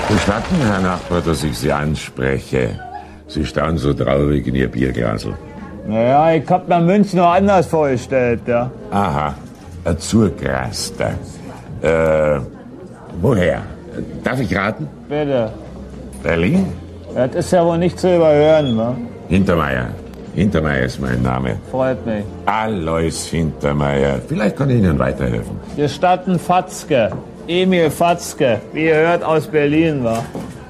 Gestatten, Herr Nachbar, dass ich Sie anspreche. Sie starren so traurig in Ihr Bierglasl. Naja, ich hab mir München noch anders vorgestellt, ja. Aha, ein Zurgraster. Woher? Darf ich raten? Bitte. Berlin? Das ist ja wohl nicht zu überhören, wa? Hintermeier. Hintermeier ist mein Name. Freut mich. Alois Hintermeier. Vielleicht kann ich Ihnen weiterhelfen. Gestatten Fatzke. Emil Fatzke. Wie ihr hört, aus Berlin, wa?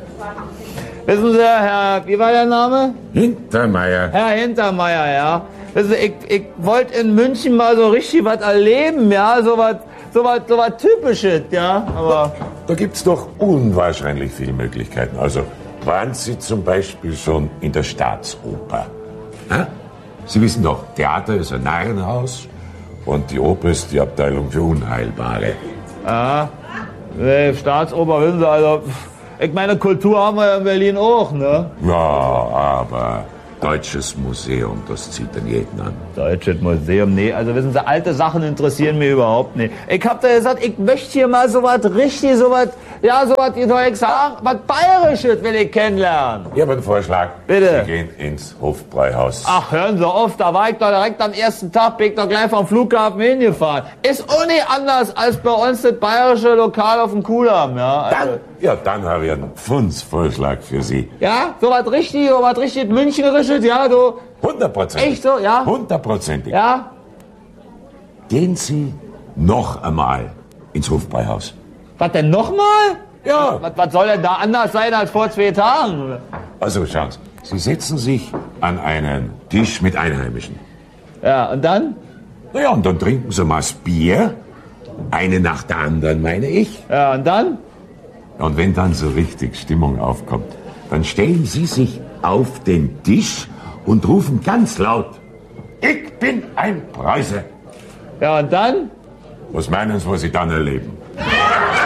Wissen Sie, Herr, wie war der Name? Hintermeier. Herr Hintermeier, ja. Wissen Sie, ich wollte in München mal so richtig was erleben, ja. So was Typisches, ja. Aber Da gibt's doch unwahrscheinlich viele Möglichkeiten. Also, waren Sie zum Beispiel schon in der Staatsoper? Ha? Sie wissen doch, Theater ist ein Narrenhaus und die Oper ist die Abteilung für Unheilbare. ja, nee, Staatsoper, wissen Sie, also, ich meine, Kultur haben wir ja in Berlin auch, ne? Ja, aber Deutsches Museum, das zieht dann jeden an. Deutsches Museum, nee, also wissen Sie, alte Sachen interessieren mich überhaupt nicht. Ich hab da gesagt, ich möchte hier mal sowas richtig, wie soll ich sagen, was Bayerisches will ich kennenlernen. Ich habe einen Vorschlag. Bitte. Sie gehen ins Hofbräuhaus. Ach, hören Sie auf, da war ich doch direkt am ersten Tag, bin ich doch gleich vom Flughafen hingefahren. Ist auch nicht anders als bei uns das bayerische Lokal auf dem Kudamm, ja. Also, Dann habe ich einen Pfundsvorschlag für Sie. ja, sowas richtig Münchnerisches, ja, so. 100%. Echt so, ja? 100%. Ja, Gehen Sie noch einmal ins Hofbräuhaus. was denn nochmal? Ja. Was soll denn da anders sein als vor 2 Tagen? Also schauen Sie, Sie setzen sich an einen Tisch mit Einheimischen. Ja, und dann? Naja, und dann trinken Sie mal das Bier. Eine nach der anderen, meine ich. Ja, und dann? Und wenn dann so richtig Stimmung aufkommt, dann stellen Sie sich auf den Tisch und rufen ganz laut: Ich bin ein Preuße. Ja, und dann? Was meinen Sie, was Sie dann erleben?